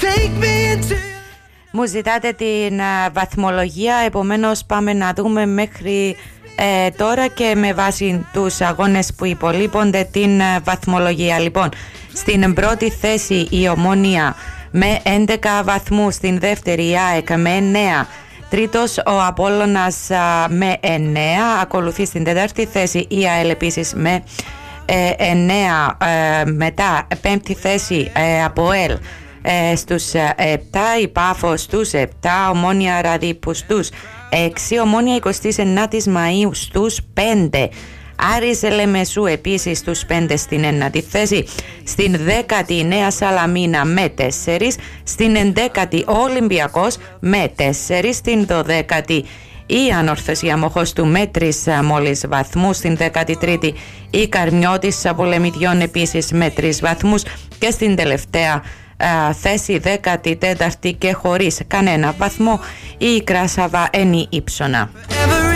Μου ζητάτε την βαθμολογία, επομένως πάμε να δούμε μέχρι τώρα και με βάση τους αγώνες που υπολείπονται την βαθμολογία. Λοιπόν, στην πρώτη θέση η Ομόνοια με 11 βαθμούς, στην δεύτερη η ΑΕΚ με 9, τρίτος ο Απόλλωνας με 9, ακολουθεί στην τέταρτη θέση η ΑΕΛ επίσης με 9, μετά πέμπτη θέση ΑΠΟΕΛ στους 7, η Πάφος στους 7, Ομόνοια Ραδίππου στους 6, Ομόνοια 29ης Μαΐου στους 5, Άρης Λεμεσού επίσης στους 5 στην 9η θέση, στην 10η η Νέα Σαλαμίνα με 4, στην 11η ο Ολυμπιακός με 4, στην 12η η Ανορθωσία Μοχώστου με 3 μόλις βαθμούς, στην 13η η Καρμιώτης Πολεμιδιών επίσης με 3 βαθμούς και στην τελευταία θέση 14η και χωρίς κανένα βαθμό η Κράσαβα Ενή Ήψονα.